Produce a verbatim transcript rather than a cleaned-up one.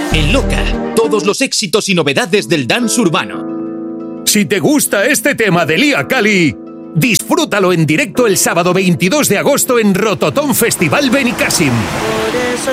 En Loca, todos los éxitos y novedades del dance urbano. Si te gusta este tema de Lia Kali, disfrútalo en directo el sábado veintidós de agosto en Rototom Festival Benicàssim.